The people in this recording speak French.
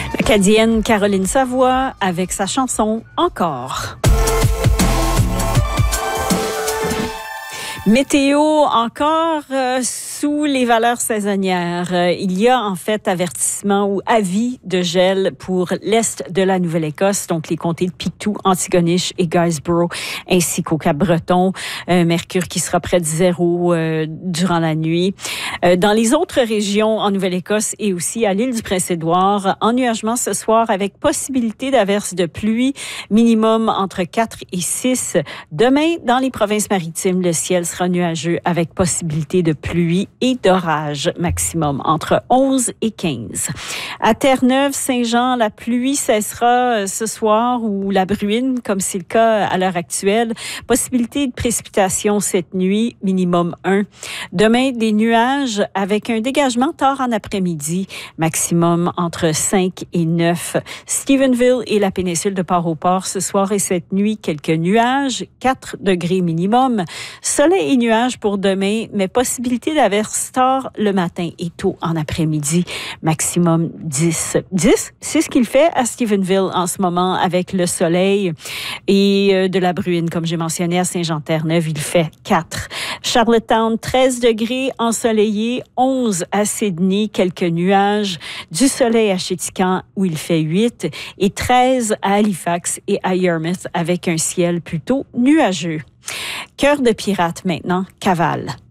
L'Acadienne Caroline Savoie avec sa chanson « Encore ». Météo encore sous les valeurs saisonnières. Il y a en fait avertissement ou avis de gel pour l'est de la Nouvelle-Écosse, donc les comtés de Pictou, Antigonish et Guysborough, ainsi qu'au Cap-Breton. Mercure qui sera près de 0 durant la nuit. Dans les autres régions en Nouvelle-Écosse et aussi à l'île du Prince-Édouard, ennuagement ce soir avec possibilité d'averses de pluie, minimum entre 4 et 6. Demain, dans les provinces maritimes, le ciel sera nuageux avec possibilité de pluie et d'orage, maximum entre 11 et 15. À Terre-Neuve, Saint-Jean, la pluie cessera ce soir ou la bruine, comme c'est le cas à l'heure actuelle. Possibilité de précipitation cette nuit, minimum 1. Demain, des nuages avec un dégagement tard en après-midi, maximum entre 5 et 9. Stephenville et la péninsule de Port-au-Port, ce soir et cette nuit, quelques nuages, 4 degrés minimum. Soleil et nuages pour demain, mais possibilité d'averses tard le matin et tôt en après-midi, maximum 10. 10, c'est ce qu'il fait à Stephenville en ce moment avec le soleil et de la bruine, comme j'ai mentionné à Saint-Jean-Terre-Neuve, il fait 4. Charlottetown, 13 degrés, ensoleillé, 11 à Sydney, quelques nuages, du soleil à Chéticamp où il fait 8 et 13 à Halifax et à Yarmouth avec un ciel plutôt nuageux. Cœur de pirate maintenant, Cavale.